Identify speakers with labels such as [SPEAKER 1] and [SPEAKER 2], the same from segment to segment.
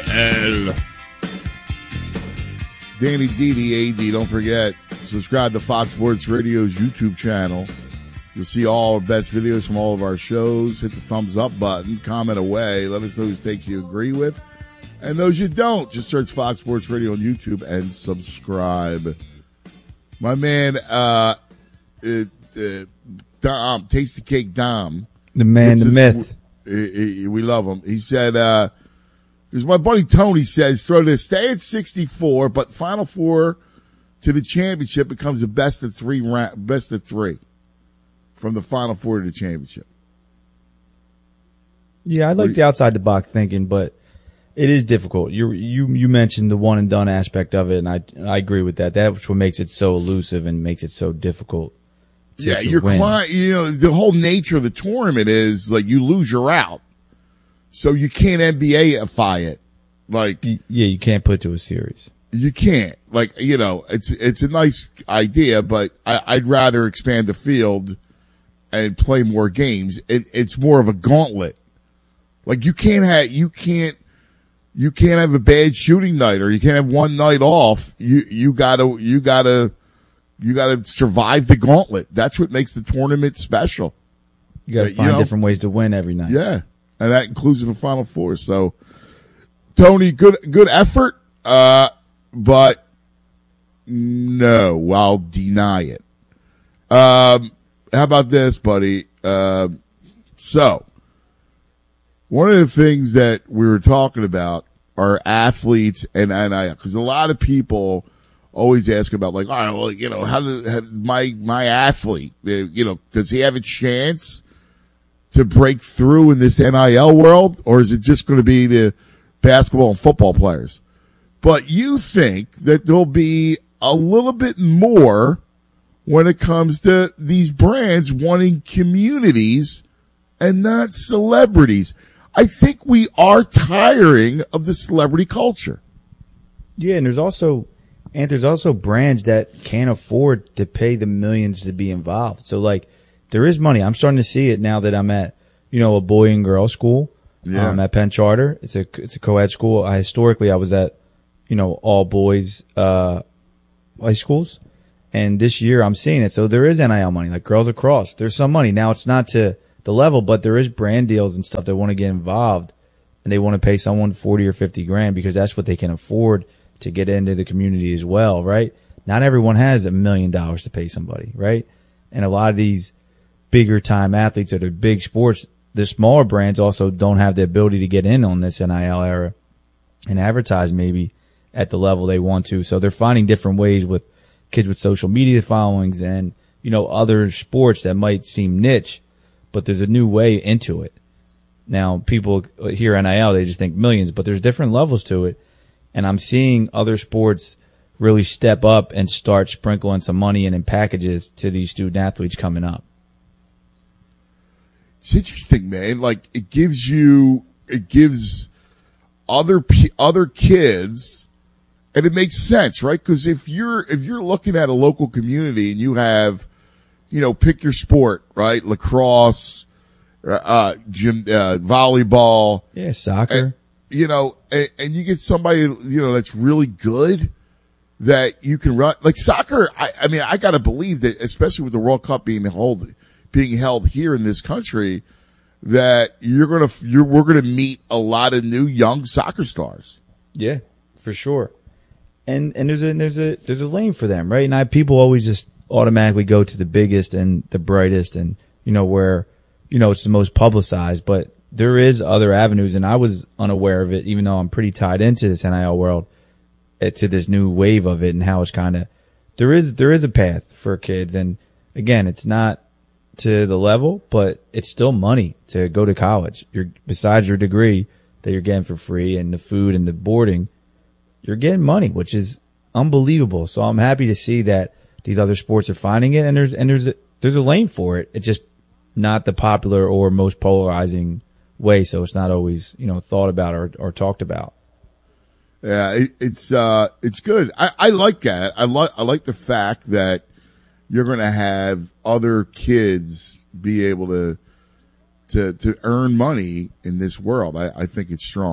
[SPEAKER 1] AL. Danny D, the AD. Don't forget, subscribe to Fox Sports Radio's YouTube channel. You'll see all our best videos from all of our shows. Hit the thumbs up button. Comment away. Let us know whose takes you agree with and those you don't. Just search Fox Sports Radio on YouTube and subscribe. My man, Dom, Taste the Cake Dom.
[SPEAKER 2] The man, the myth.
[SPEAKER 1] We love him. He said, here's my buddy Tony says, throw this, stay at 64, but Final Four to the championship becomes the best of three from the Final Four to the championship.
[SPEAKER 2] Yeah, I like the outside the box thinking, but it is difficult. You mentioned the one and done aspect of it, and I agree with that. That's what makes it so elusive and makes it so difficult.
[SPEAKER 1] Yeah, the whole nature of the tournament is like you lose, you're out. So you can't NBA-ify it. Like,
[SPEAKER 2] yeah, you can't put it to a series.
[SPEAKER 1] You can't. Like, it's a nice idea, but I'd rather expand the field and play more games. It's more of a gauntlet. Like you can't have a bad shooting night, or you can't have one night off. You gotta survive the gauntlet. That's what makes the tournament special.
[SPEAKER 2] You gotta find different ways to win every night.
[SPEAKER 1] Yeah. And that includes in the Final Four. So, Tony, good effort. But no, I'll deny it. How about this, buddy? So, one of the things that we were talking about are athletes and NIL, because a lot of people always ask about, like, all right, well, how does my athlete, does he have a chance to break through in this NIL world, or is it just going to be the basketball and football players? But you think that there'll be a little bit more when it comes to these brands wanting communities and not celebrities. I think we are tiring of the celebrity culture.
[SPEAKER 2] Yeah, and there's also brands that can't afford to pay the millions to be involved. So, like, there is money. I'm starting to see it now that I'm at, a boy and girl school.
[SPEAKER 1] Yeah.
[SPEAKER 2] At Penn Charter. It's a co-ed school. Historically, I was at, all boys, high schools. And this year I'm seeing it. So there is NIL money, like Girls Across. There's some money. Now it's not to the level, but there is brand deals and stuff that want to get involved, and they want to pay someone 40 or 50 grand because that's what they can afford to get into the community as well, right? Not everyone has $1 million to pay somebody, right? And a lot of these bigger time athletes that are big sports, the smaller brands also don't have the ability to get in on this NIL era and advertise maybe at the level they want to. So they're finding different ways with kids with social media followings and, other sports that might seem niche, but there's a new way into it. Now, people hear NIL, they just think millions, but there's different levels to it. And I'm seeing other sports really step up and start sprinkling some money in packages to these student athletes coming up.
[SPEAKER 1] It's interesting, man. Like, it gives other kids, and it makes sense, right? Because if you're looking at a local community and you have, pick your sport, right? Lacrosse, gym, volleyball.
[SPEAKER 2] Yeah, soccer.
[SPEAKER 1] And you get somebody, that's really good that you can run. Like soccer, I gotta believe that, especially with the World Cup being held here in this country, that we're gonna meet a lot of new young soccer stars.
[SPEAKER 2] Yeah, for sure. And there's a lane for them, right? And people always just automatically go to the biggest and the brightest and, where, it's the most publicized, but there is other avenues, and I was unaware of it, even though I'm pretty tied into this NIL world, to this new wave of it and how it's there is a path for kids. And again, it's not to the level, but it's still money to go to college. Besides your degree that you're getting for free and the food and the boarding, you're getting money, which is unbelievable. So I'm happy to see that these other sports are finding it, and there's a lane for it. It's just not the popular or most polarizing way, so it's not always thought about or talked about.
[SPEAKER 1] Yeah, it's good. I like that. I like the fact that you're going to have other kids be able to earn money in this world. I think it's strong.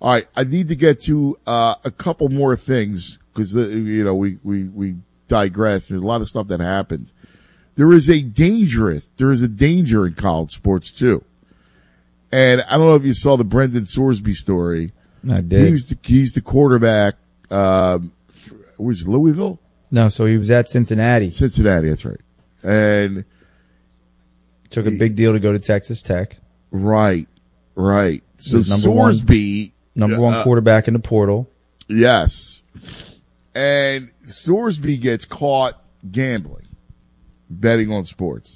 [SPEAKER 1] All right, I need to get to a couple more things because we digress. There's a lot of stuff that happened. There is a danger in college sports too. And I don't know if you saw the Brendan Sorsby story.
[SPEAKER 2] I did.
[SPEAKER 1] He's the quarterback. Was it Louisville?
[SPEAKER 2] No, so he was at Cincinnati.
[SPEAKER 1] Cincinnati, that's right. And
[SPEAKER 2] took a big deal to go to Texas Tech.
[SPEAKER 1] Right. So
[SPEAKER 2] number
[SPEAKER 1] Sorsby,
[SPEAKER 2] number one quarterback in the portal.
[SPEAKER 1] Yes. And Sorsby gets caught gambling, betting on sports.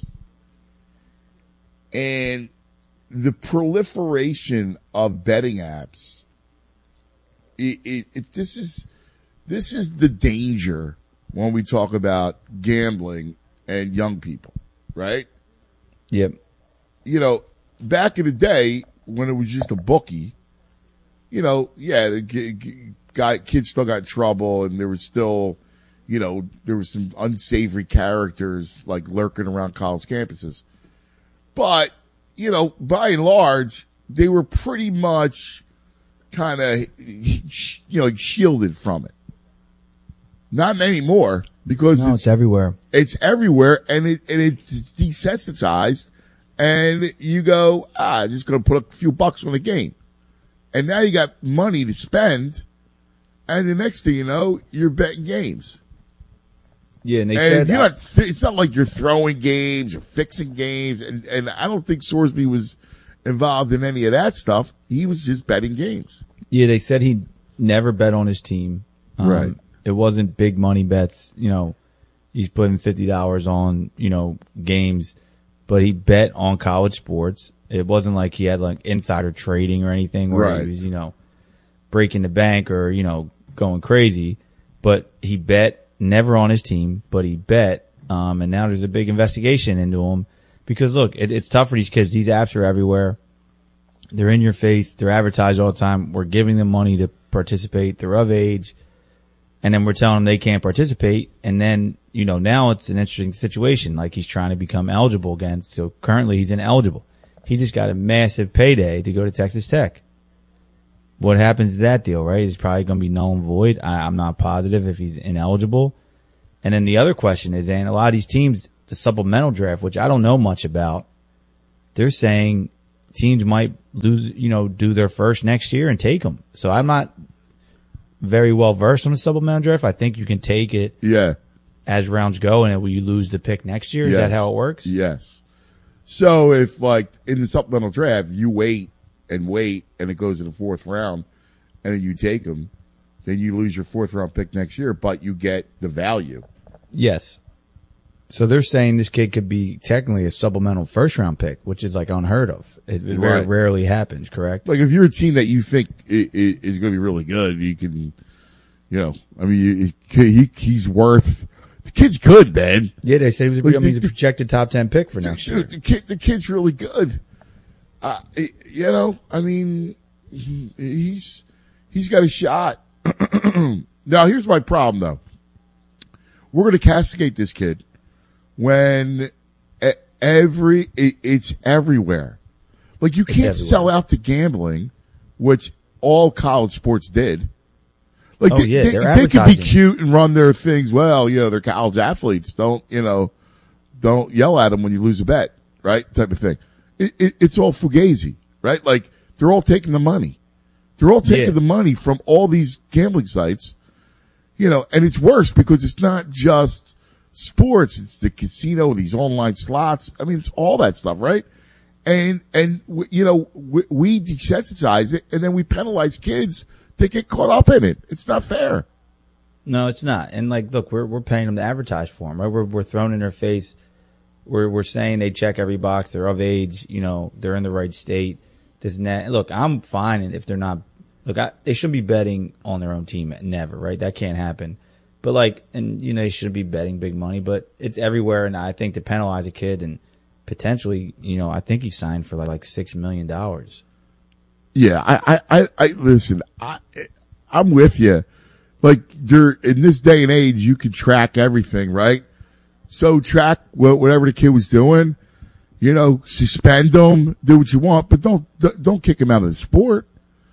[SPEAKER 1] And the proliferation of betting apps, this is the danger when we talk about gambling and young people, right?
[SPEAKER 2] Yep.
[SPEAKER 1] Back in the day when it was just a bookie, the kids still got in trouble, and there was still, there was some unsavory characters like lurking around college campuses. But, by and large, they were pretty much kind of, shielded from it. Not anymore, because
[SPEAKER 2] it's everywhere.
[SPEAKER 1] It's everywhere, and it's desensitized, and you go, just going to put a few bucks on the game. And now you got money to spend, and the next thing you know, you're betting games.
[SPEAKER 2] Yeah, and they said
[SPEAKER 1] it's not like you're throwing games or fixing games, and I don't think Sorsby was involved in any of that stuff. He was just betting games.
[SPEAKER 2] Yeah, they said he never bet on his team.
[SPEAKER 1] Right.
[SPEAKER 2] It wasn't big money bets. He's putting $50 on, games, but he bet on college sports. It wasn't like he had like insider trading or anything where he was, breaking the bank or, going crazy, but he bet never on his team, but he bet. And now there's a big investigation into him because look, it's tough for these kids. These apps are everywhere. They're in your face. They're advertised all the time. We're giving them money to participate. They're of age. And then we're telling them they can't participate. And then, now it's an interesting situation. Like he's trying to become eligible again. So currently he's ineligible. He just got a massive payday to go to Texas Tech. What happens to that deal, right? It's probably going to be null and void. I'm not positive if he's ineligible. And then the other question is, and a lot of these teams, the supplemental draft, which I don't know much about, they're saying teams might lose, do their first next year and take them. So I'm not very well versed on the supplemental draft. I think you can take it as rounds go, and will you lose the pick next year? Is that how it works?
[SPEAKER 1] Yes. So if like in the supplemental draft, you wait and it goes to the fourth round and then you take them, then you lose your fourth round pick next year, but you get the value.
[SPEAKER 2] Yes. So they're saying this kid could be technically a supplemental first round pick, which is like unheard of. It very rarely happens, correct?
[SPEAKER 1] Like if you're a team that you think is going to be really good, you can, he's worth, the kid's good, man.
[SPEAKER 2] Yeah, they said he was he's a projected top 10 pick for next year.
[SPEAKER 1] The kid's really good. He's got a shot. Now, here's my problem, though. We're going to castigate this kid when it's everywhere. Like, you can't sell out to gambling, which all college sports did. Like, they could be cute and run their things. Well, they're college athletes. Don't yell at them when you lose a bet, right? Type of thing. It's all fugazi, right? Like, they're all taking the money. They're all taking the money from all these gambling sites, and it's worse because it's not just sports. It's the casino, these online slots. I mean, it's all that stuff, right? And we desensitize it and then we penalize kids to get caught up in it. It's not fair.
[SPEAKER 2] No, it's not. And like, look, we're paying them to advertise for them, right? We're thrown in their face. We're saying they check every box. They're of age. They're in the right state. This and that. Look, I'm fine if they're not. Look, they shouldn't be betting on their own team. Never, right? That can't happen. But they shouldn't be betting big money. But it's everywhere, and I think to penalize a kid and potentially, I think he signed for like $6 million.
[SPEAKER 1] Yeah, I listen. I'm with you. Like, in this day and age, you can track everything, right? So track whatever the kid was doing. Suspend them, do what you want, but don't kick him out of the sport.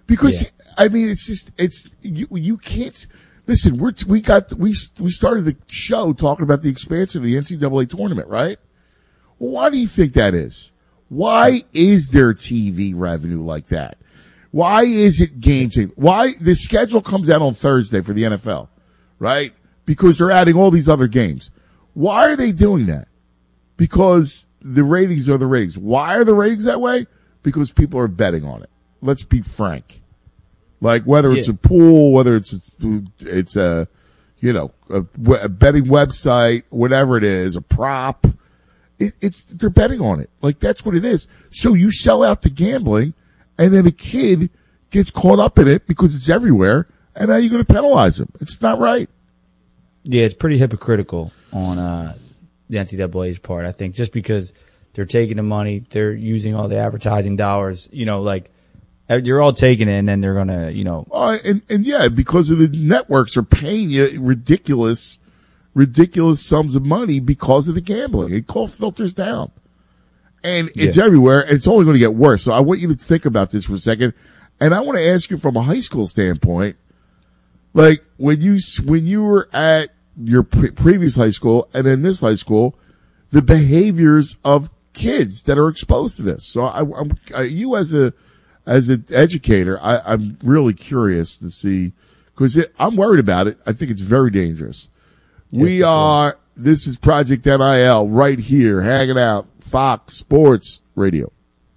[SPEAKER 1] Because, I mean, you can't, listen, we started the show talking about the expansion of the NCAA tournament, right? Well, why do you think that is? Why is there TV revenue like that? Why is it game changing? Why the schedule comes out on Thursday for the NFL, right? Because they're adding all these other games. Why are they doing that? Because the ratings are the ratings. Why are the ratings that way? Because people are betting on it. Let's be frank. Like whether it's a pool, whether it's a betting website, whatever it is, a prop. They're betting on it. Like that's what it is. So you sell out to gambling, and then a kid gets caught up in it because it's everywhere, and now you're going to penalize him. It's not right.
[SPEAKER 2] Yeah, it's pretty hypocritical on the NCAA's part. I think just because they're taking the money, they're using all the advertising dollars. Like you're all taking it, and then they're going to, because of the networks are paying you ridiculous sums of money because of the gambling. It all filters down. And it's everywhere, and it's only going to get worse. So I want you to think about this for a second. And I want to ask you from a high school standpoint, like when you were at your previous high school and then this high school, the behaviors of kids that are exposed to this. So you as an educator, I'm really curious to see, because I'm worried about it. I think it's very dangerous. This is Project NIL right here, hanging out, Fox Sports Radio.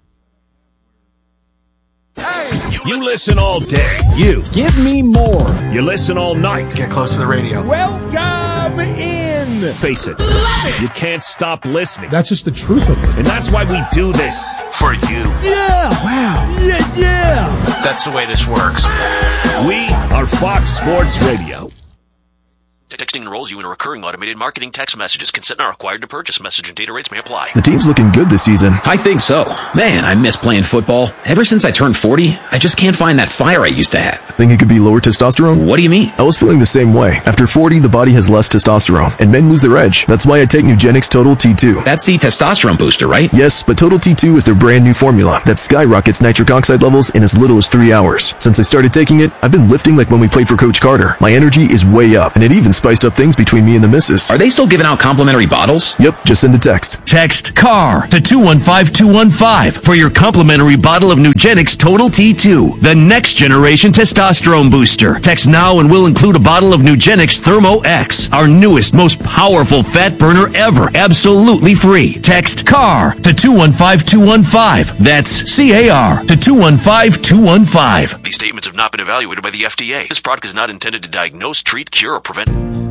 [SPEAKER 3] Hey, you listen all day. You.
[SPEAKER 4] Give me more.
[SPEAKER 3] You listen all night.
[SPEAKER 4] Get close to the radio.
[SPEAKER 3] Welcome in. Face it. You can't stop listening.
[SPEAKER 4] That's just the truth of it.
[SPEAKER 3] And that's why we do this. For you.
[SPEAKER 4] Yeah. Wow. Yeah.
[SPEAKER 5] That's the way this works.
[SPEAKER 3] We are Fox Sports Radio.
[SPEAKER 5] Texting enrolls you in a recurring automated marketing text messages. Consent not required to purchase. Message and data rates may apply.
[SPEAKER 6] The team's looking good this season.
[SPEAKER 7] I think so. Man, I miss playing football. Ever since I turned 40, I just can't find that fire I used to have.
[SPEAKER 6] Think it could be lower testosterone?
[SPEAKER 7] What do you mean?
[SPEAKER 6] I was feeling the same way. After 40, the body has less testosterone, and men lose their edge. That's why I take Nugenix Total T2.
[SPEAKER 7] That's the testosterone booster, right?
[SPEAKER 6] Yes, but Total T2 is their brand new formula that skyrockets nitric oxide levels in as little as 3 hours. Since I started taking it, I've been lifting like when we played for Coach Carter. My energy is way up, and it even spiced up things between me and the missus.
[SPEAKER 7] Are they still giving out complimentary bottles?
[SPEAKER 6] Yep, just send a text.
[SPEAKER 3] Text CAR to 215215 for your complimentary bottle of Nugenix Total T2, the next generation testosterone booster. Text now and we'll include a bottle of Nugenix Thermo X, our newest, most powerful fat burner ever, absolutely free. Text CAR to 215215. That's CAR to 215215.
[SPEAKER 5] These statements have not been evaluated by the FDA. This product is not intended to diagnose, treat, cure, or prevent.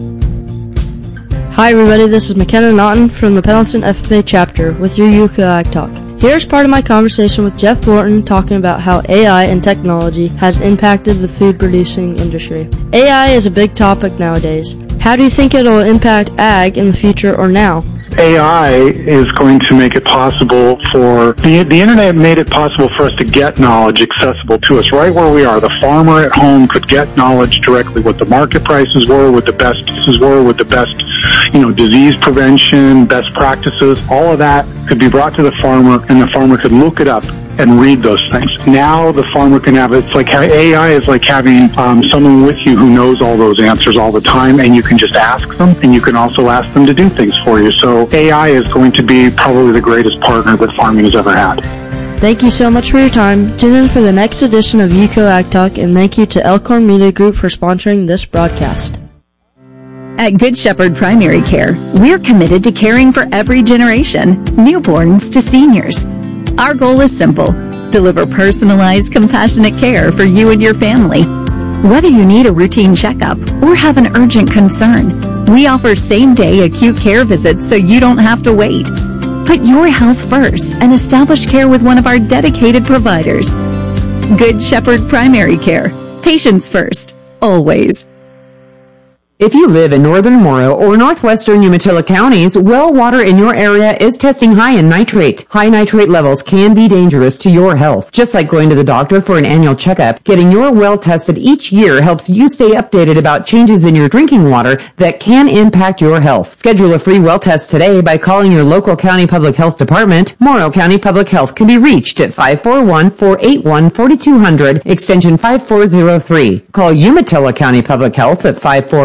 [SPEAKER 8] Hi everybody, this is McKenna Naughton from the Pendleton FFA chapter with your UCO Ag Talk. Here's part of my conversation with Jeff Morton talking about how AI and technology has impacted the food producing industry. AI is a big topic nowadays. How do you think it'll impact ag in the future or now?
[SPEAKER 9] AI is going to make it possible for the internet made it possible for us to get knowledge accessible to us right where we are. The farmer at home could get knowledge directly, what the market prices were, what the best prices were, what the best, disease prevention, best practices, all of that could be brought to the farmer, and the farmer could look it up and read those things. Now the farmer can have, it's like AI is like having someone with you who knows all those answers all the time, and you can just ask them, and you can also ask them to do things for you. So AI is going to be probably the greatest partner that farming has ever had.
[SPEAKER 8] Thank you so much for your time. Tune in for the next edition of UCO Ag Talk, and thank you to Elkhorn Media Group for sponsoring this broadcast.
[SPEAKER 10] At Good Shepherd Primary Care, we're committed to caring for every generation, newborns to seniors. Our goal is simple: deliver personalized, compassionate care for you and your family. Whether you need a routine checkup or have an urgent concern, we offer same-day acute care visits so you don't have to wait. Put your health first and establish care with one of our dedicated providers. Good Shepherd Primary Care. Patients first, always.
[SPEAKER 11] If you live in northern Morrow or northwestern Umatilla counties, well water in your area is testing high in nitrate. High nitrate levels can be dangerous to your health. Just like going to the doctor for an annual checkup, getting your well tested each year helps you stay updated about changes in your drinking water that can impact your health. Schedule a free well test today by calling your local county public health department. Morrow County Public Health can be reached at 541-481-4200, extension 5403. Call Umatilla County Public Health at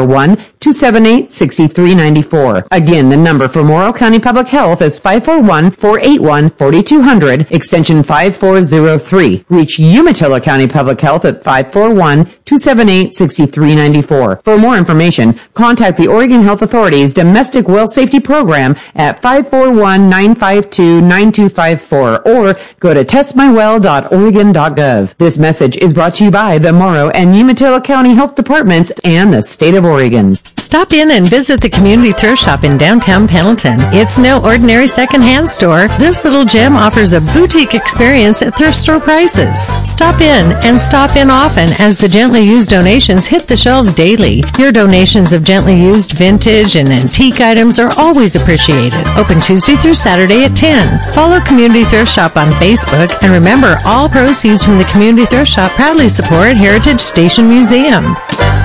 [SPEAKER 11] 541-278-6394. Again, the number for Morrow County Public Health is 541-481-4200, extension 5403. Reach Umatilla County Public Health at 541-278-6394. For more information, contact the Oregon Health Authority's Domestic Well Safety Program at 541-952-9254 or go to testmywell.oregon.gov. This message is brought to you by the Morrow and Umatilla County Health Departments and the State of Oregon.
[SPEAKER 12] Stop in and visit the Community Thrift Shop in downtown Pendleton. It's no ordinary secondhand store. This little gem offers a boutique experience at thrift store prices. Stop in and stop in often as the gently used donations hit the shelves daily. Your donations of gently used vintage and antique items are always appreciated. Open Tuesday through Saturday at 10. Follow Community Thrift Shop on Facebook, and remember, all proceeds from the Community Thrift Shop proudly support Heritage Station Museum.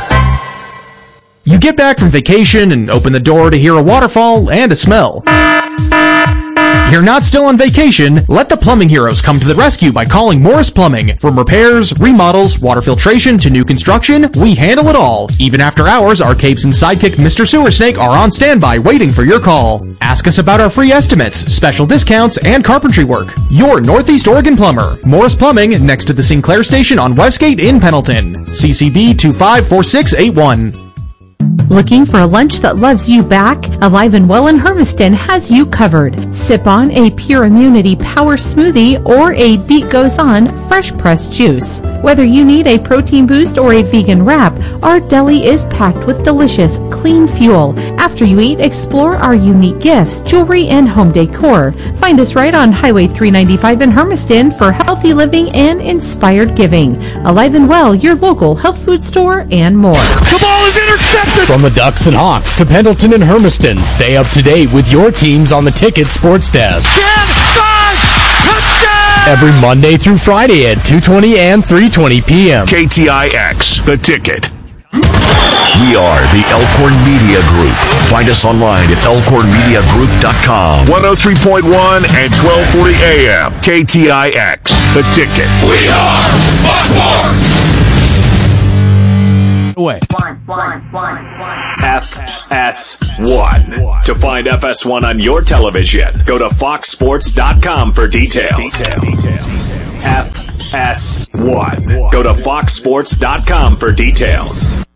[SPEAKER 13] You get back from vacation and open the door to hear a waterfall and a smell. You're not still on vacation. Let the plumbing heroes come to the rescue by calling Morris Plumbing. From repairs, remodels, water filtration to new construction, we handle it all. Even after hours, our capes and sidekick Mr. Sewer Snake are on standby waiting for your call. Ask us about our free estimates, special discounts, and carpentry work. Your Northeast Oregon plumber. Morris Plumbing, next to the Sinclair Station on Westgate in Pendleton. CCB 254681.
[SPEAKER 14] Looking for a lunch that loves you back? Alive and Well in Hermiston has you covered. Sip on a Pure Immunity Power Smoothie or a Beat Goes On fresh pressed juice. Whether you need a protein boost or a vegan wrap, our deli is packed with delicious, clean fuel. After you eat, explore our unique gifts, jewelry, and home decor. Find us right on Highway 395 in Hermiston for healthy living and inspired giving. Alive and Well, your local health food store, and more.
[SPEAKER 15] The ball is intercepted! From the Ducks and Hawks to Pendleton and Hermiston, stay up to date with your teams on the Ticket Sports Desk.
[SPEAKER 4] 10, 5, touchdown!
[SPEAKER 15] Every Monday through Friday at 2:20 and 3:20 p.m.
[SPEAKER 3] KTIX, The Ticket. We are the Elkhorn Media Group. Find us online at elkhornmediagroup.com. 103.1 and 1240 AM. KTIX, The Ticket. We are
[SPEAKER 16] away. FS1. To find FS1 on your television, go to foxsports.com for details. FS1. Go to foxsports.com for details.